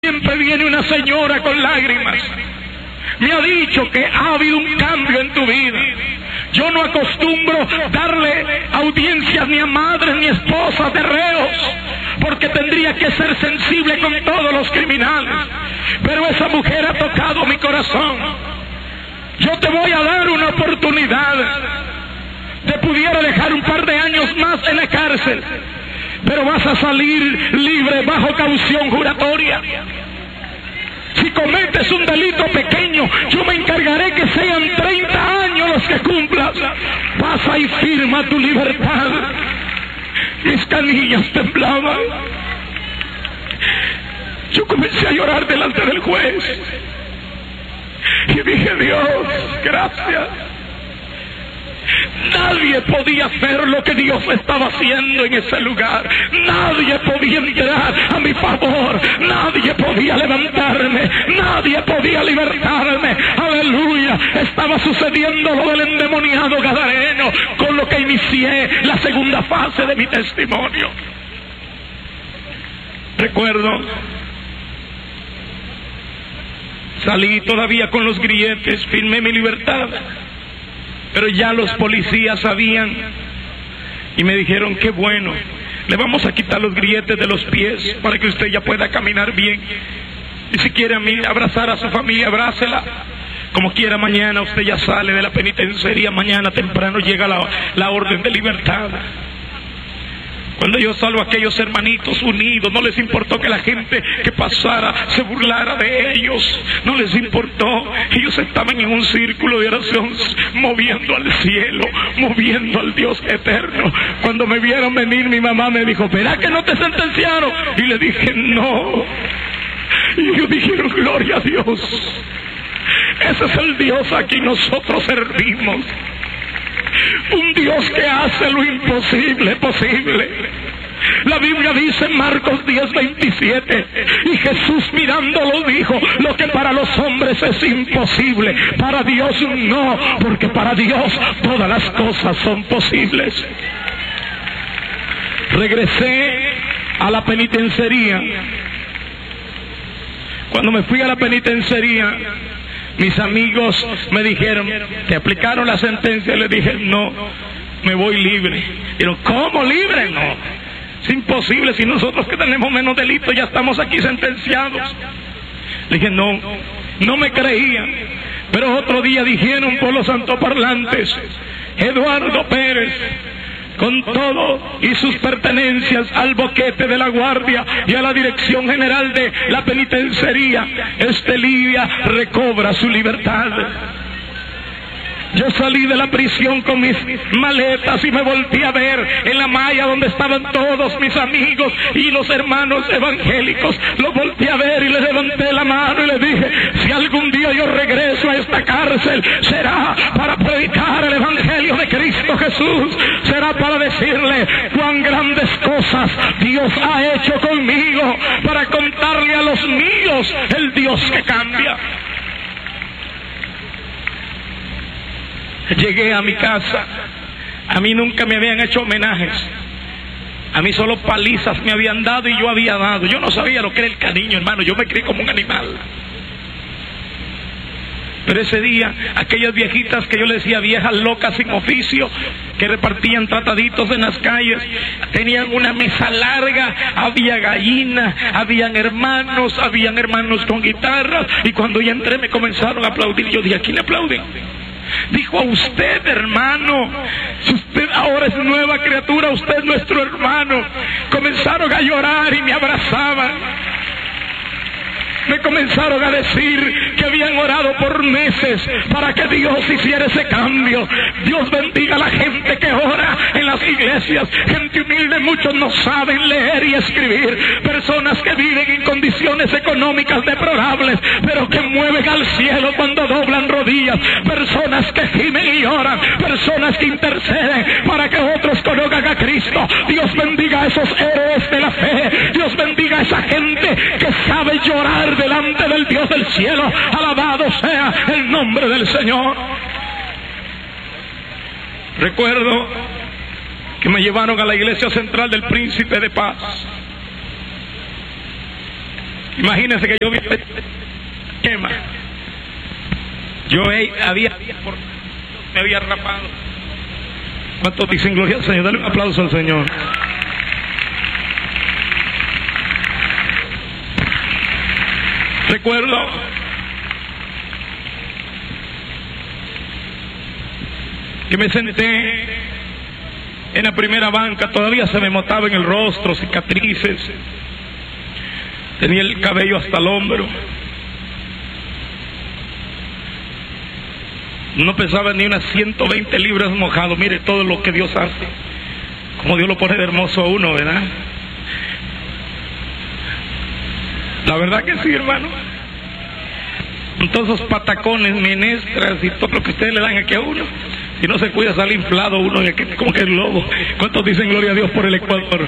Siempre viene una señora con lágrimas. Me ha dicho que ha habido un cambio en tu vida. Yo no acostumbro darle audiencias ni a madres ni a esposas de reos, porque tendría que ser sensible con todos los criminales. Pero esa mujer ha tocado mi corazón. Yo te voy a dar una oportunidad. Te pudiera dejar un par de años más en la cárcel, pero vas a salir libre bajo caución juratoria. Si cometes un delito pequeño, yo me encargaré que sean 30 años los que cumplas. Pasa y firma tu libertad. Mis canillas temblaban. Yo comencé a llorar delante del juez y dije: Dios, gracias. Nadie podía hacer lo que Dios estaba haciendo en ese lugar. Nadie podía entrar a mi favor. Nadie podía levantarme. Nadie podía libertarme. Aleluya. Estaba sucediendo lo del endemoniado gadareno, con lo que inicié la segunda fase de mi testimonio. Recuerdo, salí todavía con los grilletes, firmé mi libertad. Pero ya los policías sabían y me dijeron: qué bueno, le vamos a quitar los grilletes de los pies para que usted ya pueda caminar bien. Y si quiere abrazar a su familia, abrácela. Como quiera, mañana usted ya sale de la penitenciaría, mañana temprano llega la orden de libertad. Cuando yo salvo a aquellos hermanitos unidos, no les importó que la gente que pasara se burlara de ellos. No les importó. Ellos estaban en un círculo de oración, moviendo al cielo, moviendo al Dios eterno. Cuando me vieron venir, mi mamá me dijo: ¿verá que no te sentenciaron? Y le dije: no. Y ellos dijeron: gloria a Dios. Ese es el Dios a quien nosotros servimos. Un Dios que hace lo imposible posible. La Biblia dice en Marcos 10:27, y Jesús mirándolo dijo: lo que para los hombres es imposible, para Dios no, porque para Dios todas las cosas son posibles. Regresé a la penitenciaría. Cuando me fui a la penitenciaría, mis amigos me dijeron: ¿te aplicaron la sentencia? Le dije: no, me voy libre. Dijeron: ¿cómo libre? No, es imposible, si nosotros que tenemos menos delitos ya estamos aquí sentenciados. Le dije: no, no me creían. Pero otro día dijeron por los santoparlantes: Eduardo Pérez, con todo y sus pertenencias al boquete de la guardia y a la dirección general de la penitenciaría, Lidia recobra su libertad. Yo salí de la prisión con mis maletas y me volví a ver en la malla donde estaban todos mis amigos y los hermanos evangélicos. Los volví a ver y les levanté la mano y les dije: si algún día yo regreso a esta cárcel, será para predicar el evangelio de Cristo Jesús. Será para decirle cuán grandes cosas Dios ha hecho conmigo, para contarle a los míos el Dios que cambia. Llegué a mi casa. A mí nunca me habían hecho homenajes. A mí solo palizas me habían dado y yo había dado. Yo no sabía lo que era el cariño, hermano. Yo me crié como un animal. Pero ese día, aquellas viejitas que yo les decía viejas locas sin oficio, que repartían trataditos en las calles, tenían una mesa larga, había gallina, habían hermanos con guitarras, y cuando yo entré me comenzaron a aplaudir. Yo dije: ¿a quién le aplauden? Dijo: a usted, hermano. Si usted ahora es nueva criatura, usted es nuestro hermano. Comenzaron a llorar y me abrazaban. Me comenzaron a decir que habían orado por meses para que Dios hiciera ese cambio. Dios bendiga a la gente que ora en las iglesias. Gente humilde, muchos no saben leer y escribir. Personas que viven en condiciones económicas deplorables, pero que mueven al cielo cuando doblan rodillas. Personas que gimen y oran. Personas que interceden para que otros conozcan a Cristo. Dios bendiga a esos héroes de la fe. Dios bendiga a esa gente que sabe llorar delante del Dios del cielo. Alabado sea el nombre del Señor. Recuerdo que me llevaron a la iglesia central del Príncipe de Paz. Imagínense que yo vi Chema. Yo me había rapado. ¿Cuántos dicen gloria al Señor? Dale un aplauso al Señor. Recuerdo que me senté en la primera banca, todavía se me notaba en el rostro cicatrices, tenía el cabello hasta el hombro, no pesaba ni unas 120 libras mojado. Mire todo lo que Dios hace, como Dios lo pone de hermoso a uno, ¿verdad? La verdad que sí, hermano. Con todos esos patacones, menestras y todo lo que ustedes le dan aquí a uno, si no se cuida sale inflado uno como que el lobo. ¿Cuántos dicen gloria a Dios por el Ecuador?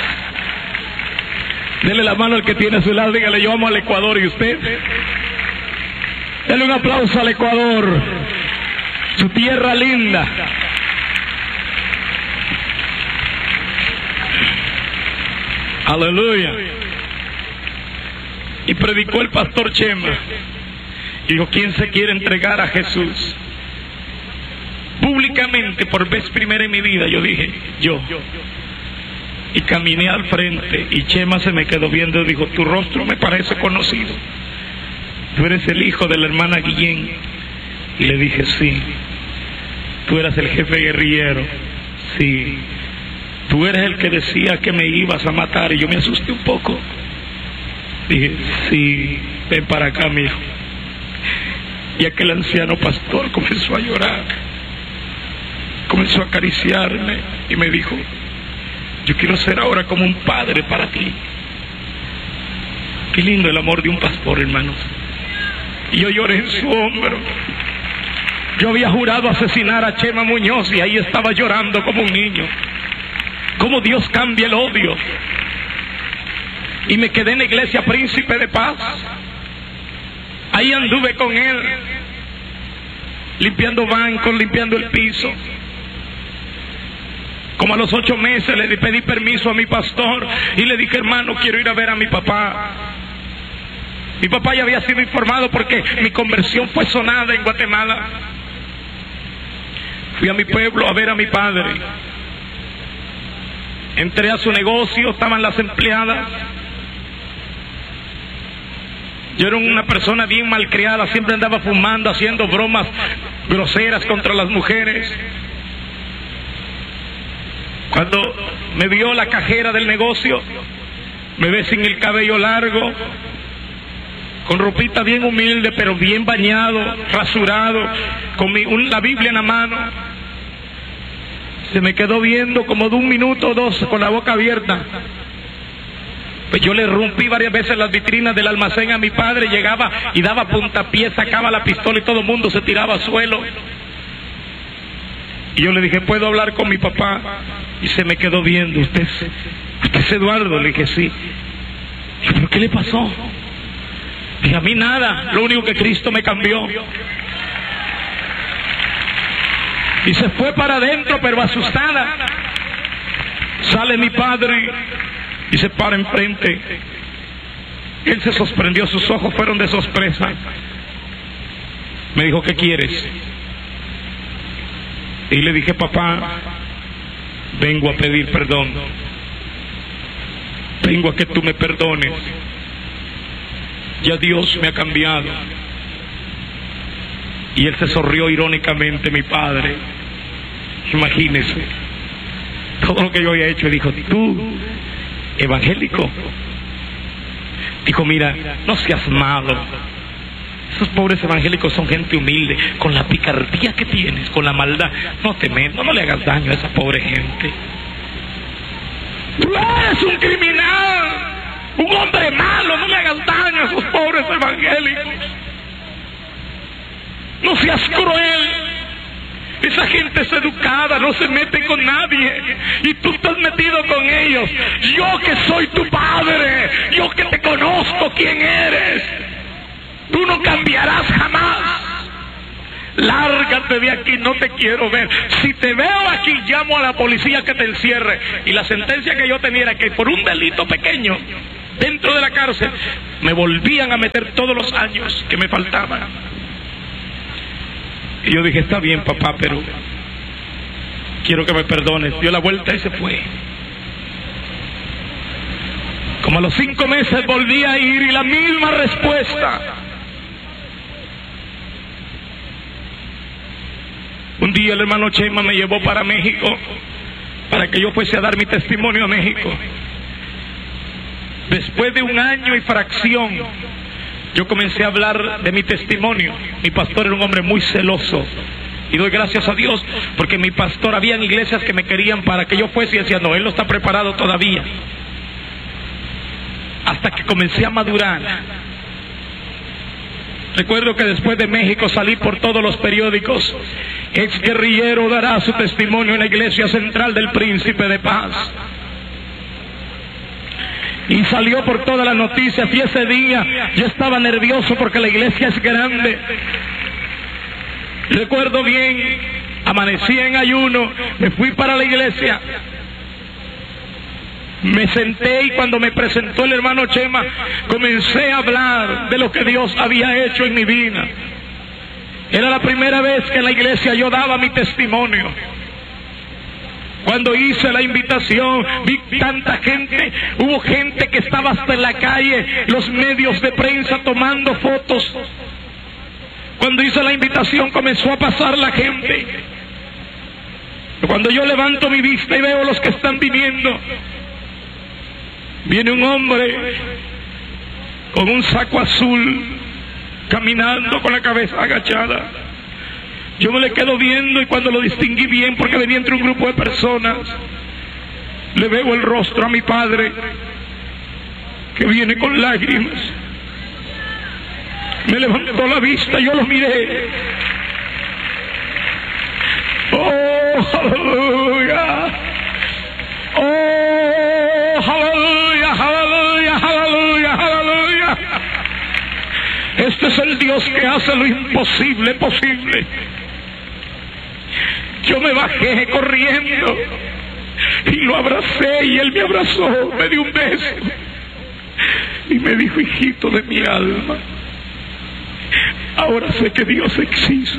Dele la mano al que tiene a su lado, dígale: yo amo al Ecuador. ¿Y usted? Dele un aplauso al Ecuador, su tierra linda. Aleluya. Y predicó el pastor Chema. Y dijo: ¿quién se quiere entregar a Jesús? Públicamente, por vez primera en mi vida, yo dije: yo. Y caminé al frente y Chema se me quedó viendo y dijo: tu rostro me parece conocido. Tú eres el hijo de la hermana Guillén. Y le dije: sí. Tú eras el jefe guerrillero. Sí. Tú eres el que decía que me ibas a matar. Y yo me asusté un poco. Dije: sí, ven para acá, mi hijo. Y aquel anciano pastor comenzó a llorar, comenzó a acariciarme y me dijo: yo quiero ser ahora como un padre para ti. Qué lindo el amor de un pastor, hermanos. Y yo lloré en su hombro. Yo había jurado asesinar a Chema Muñoz y ahí estaba llorando como un niño. Cómo Dios cambia el odio. Y me quedé en la iglesia Príncipe de Paz. Ahí anduve con él, limpiando bancos, limpiando el piso. Como a los 8 meses le pedí permiso a mi pastor y le dije: hermano, quiero ir a ver a mi papá. Mi papá ya había sido informado porque mi conversión fue sonada en Guatemala. Fui a mi pueblo a ver a mi padre. Entré a su negocio, estaban las empleadas. Yo era una persona bien malcriada, siempre andaba fumando, haciendo bromas groseras contra las mujeres. Cuando me vio la cajera del negocio, me ve sin el cabello largo, con ropita bien humilde, pero bien bañado, rasurado, con la Biblia en la mano. Se me quedó viendo como de 1 minuto o 2 con la boca abierta. Pues yo le rompí varias veces las vitrinas del almacén a mi padre, llegaba y daba puntapié, sacaba la pistola y todo el mundo se tiraba al suelo. Y yo le dije: ¿puedo hablar con mi papá? Y se me quedó viendo. ¿Usted es Eduardo? Le dije: sí. Dije: ¿pero qué le pasó? Dije: a mí nada, lo único que Cristo me cambió. Y se fue para adentro, pero asustada. Sale mi padre y se para enfrente. Él se sorprendió, sus ojos fueron de sorpresa. Me dijo: ¿qué quieres? Y le dije: papá, vengo a pedir perdón. Vengo a que tú me perdones. Ya Dios me ha cambiado. Y él se sonrió irónicamente, mi padre. Imagínese todo lo que yo había hecho. Y dijo: tú, evangélico. Dijo: mira, no seas malo. Esos pobres evangélicos son gente humilde. Con la picardía que tienes, con la maldad, no te metas, no le hagas daño a esa pobre gente. Tú eres un criminal, un hombre malo, no le hagas daño a esos pobres evangélicos. No seas cruel. Esa gente es educada, no se mete con nadie. Y tú estás metido con ellos. Yo que soy tu padre, yo que te conozco quién eres, tú no cambiarás jamás. Lárgate de aquí, no te quiero ver. Si te veo aquí, llamo a la policía que te encierre. Y la sentencia que yo tenía era que por un delito pequeño dentro de la cárcel, me volvían a meter todos los años que me faltaban. Y yo dije, está bien, papá, pero quiero que me perdones. Dio la vuelta y se fue. Como a los 5 meses volví a ir y la misma respuesta. Un día el hermano Chema me llevó para México, para que yo fuese a dar mi testimonio a México. Después de 1 año y fracción, yo comencé a hablar de mi testimonio. Mi pastor era un hombre muy celoso. Y doy gracias a Dios, porque mi pastor, habían iglesias que me querían para que yo fuese y decía, no, él no está preparado todavía. Hasta que comencé a madurar. Recuerdo que después de México salí por todos los periódicos. Ex guerrillero dará su testimonio en la iglesia central del Príncipe de Paz. Y salió por todas las noticias. Y ese día yo estaba nervioso porque la iglesia es grande. Recuerdo bien, amanecí en ayuno, me fui para la iglesia. Me senté y cuando me presentó el hermano Chema, comencé a hablar de lo que Dios había hecho en mi vida. Era la primera vez que en la iglesia yo daba mi testimonio. Cuando hice la invitación, vi tanta gente, hubo gente que estaba hasta en la calle, los medios de prensa tomando fotos. Cuando hice la invitación comenzó a pasar la gente. Cuando yo levanto mi vista y veo los que están viniendo, viene un hombre con un saco azul, caminando con la cabeza agachada. Yo me le quedo viendo y cuando lo distinguí bien, porque venía entre un grupo de personas, le veo el rostro a mi padre, que viene con lágrimas. Me levantó la vista, yo lo miré. ¡Oh, aleluya! ¡Oh, aleluya, aleluya, aleluya, aleluya! Este es el Dios que hace lo imposible posible. Yo me bajé corriendo y lo abracé y él me abrazó, me dio un beso y me dijo, hijito de mi alma, ahora sé que Dios existe.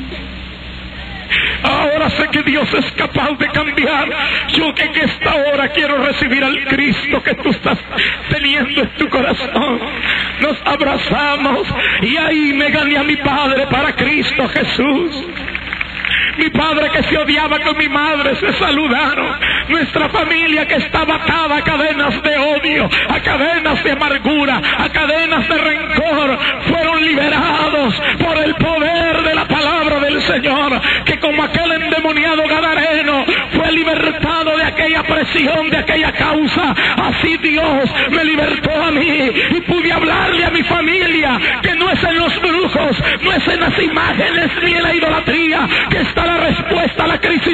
Ahora sé que Dios es capaz de cambiar. Yo que en esta hora quiero recibir al Cristo que tú estás teniendo en tu corazón. Nos abrazamos y ahí me gané a mi padre para Cristo Jesús. Mi padre que se odiaba con mi madre se saludaron. Nuestra familia que estaba atada a cadenas de odio, a cadenas de amargura, a cadenas de rencor, fueron liberados por el poder de la palabra del Señor, que como aquel endemoniado gadareno fue libertado de aquella presión, de aquella causa. Así Dios me libertó a mí y pude hablarle a mi familia que no es en los brujos, no es en las imágenes ni en la idolatría que está la respuesta a la crisis